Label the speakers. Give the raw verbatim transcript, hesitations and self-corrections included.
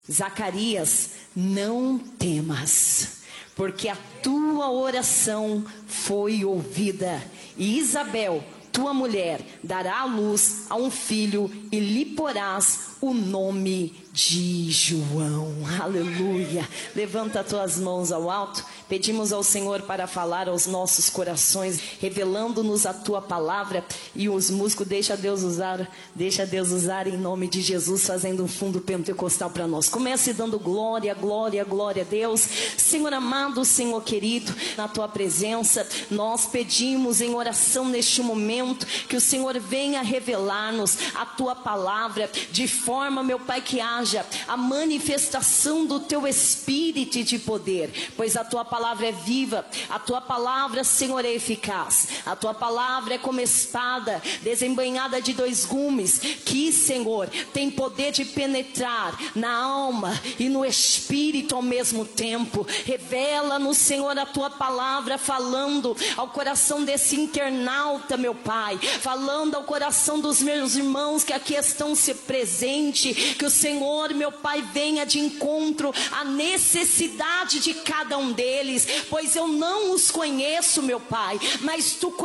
Speaker 1: Zacarias, não temas, porque a tua oração foi ouvida, e Isabel, tua mulher, dará à luz a um filho, e lhe porás o nome de João. Aleluia. Levanta as tuas mãos ao alto. Pedimos ao Senhor para falar aos nossos corações, revelando-nos a tua palavra. E os músicos, deixa Deus usar, deixa Deus usar em nome de Jesus, fazendo um fundo pentecostal para nós. Comece dando glória, glória, glória a Deus. Senhor amado, Senhor querido, na tua presença, nós pedimos em oração neste momento, que o Senhor venha revelar-nos a tua palavra, de forma, meu Pai, que haja a manifestação do teu Espírito de poder, pois a tua palavra é viva, a tua palavra, Senhor, é eficaz, a tua palavra é como espada desembainhada de dois gumes, que, Senhor, tem poder de penetrar na alma e no espírito ao mesmo tempo. Revela-nos, Senhor, a tua palavra, falando ao coração desse internauta, meu Pai, falando ao coração dos meus irmãos que aqui estão se presentes. Que o Senhor, meu Pai, venha de encontro à necessidade de cada um deles, pois eu não os conheço, meu Pai, mas tu conheces.